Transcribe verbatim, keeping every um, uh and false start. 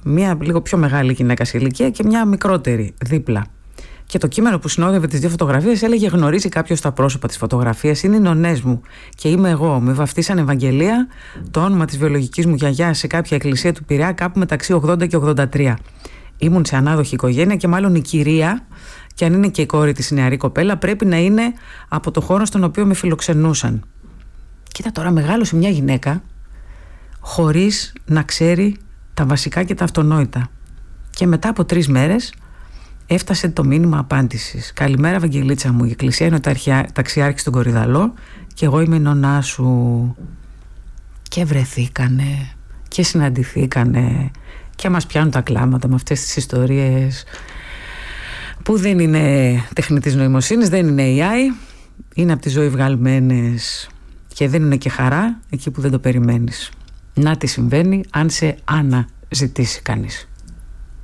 μία λίγο πιο μεγάλη γυναίκα σε ηλικία και μια μικρότερη δίπλα. Και το κείμενο που συνόδευε τις δύο φωτογραφίες έλεγε: γνωρίζει κάποιος τα πρόσωπα της φωτογραφίας, είναι οι νονές μου και είμαι εγώ. Με βαφτίσαν Ευαγγελία, το όνομα της βιολογικής μου γιαγιάς, σε κάποια εκκλησία του Πειραιά κάπου μεταξύ ογδόντα και ογδόντα τρία. Ήμουν σε ανάδοχη οικογένεια και μάλλον η κυρία, και αν είναι και η κόρη της νεαρή κοπέλα, πρέπει να είναι από το χώρο στον οποίο με φιλοξενούσαν. Κοίτα τώρα, μεγάλωσε μια γυναίκα χωρίς να ξέρει τα βασικά και τα αυτονόητα. Και μετά από τρεις μέρες έφτασε το μήνυμα απάντησης. Καλημέρα, Βαγγελίτσα μου. Η εκκλησία είναι ο ταξιάρχης στον Κορυδαλό και εγώ είμαι η νονά σου. Και βρεθήκανε και συναντηθήκανε και μας πιάνουν τα κλάματα με αυτές τις ιστορίες που δεν είναι τεχνητής νοημοσύνης, δεν είναι έι άι, είναι από τη ζωή βγαλμένες και δεν είναι και χαρά εκεί που δεν το περιμένεις. Να τι συμβαίνει αν σε αναζητήσει κανείς.